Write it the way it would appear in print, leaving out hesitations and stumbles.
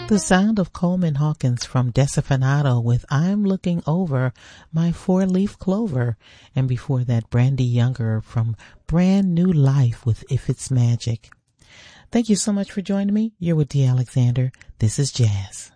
The sound of Coleman Hawkins from Desafinado with I'm Looking Over My Four-Leaf Clover. And before that, Brandy Younger from Brand New Life with If It's Magic. Thank you so much for joining me. You're with D. Alexander. This is Jazz.